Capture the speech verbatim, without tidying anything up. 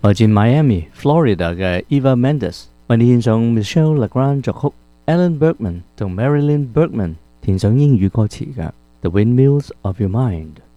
來自 Miami、Florida 嘅 Eva Mendes 為你獻上 Michelle Legrand 作曲 ，Alan Bergman 同 Marilyn Bergman 填上英語歌詞嘅《The Windmills of Your Mind》。